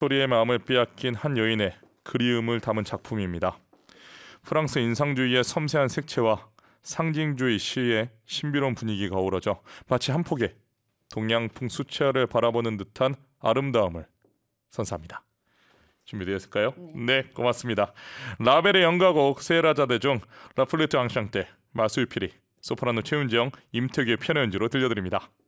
소리의 마음을 빼앗긴 한 여인의 그리움을 담은 작품입니다. 프랑스 인상주의의 섬세한 색채와 상징주의 시의 신비로운 분위기가 어우러져 마치 한 폭의 동양풍 수채화를 바라보는 듯한 아름다움을 선사합니다. 준비되었을까요? 네, 고맙습니다. 라벨의 연가곡 세라자대 중 라플레트 앙샹떼, 마수유피리, 소프라노 최윤정, 임태규의 피아노 연주로 들려드립니다.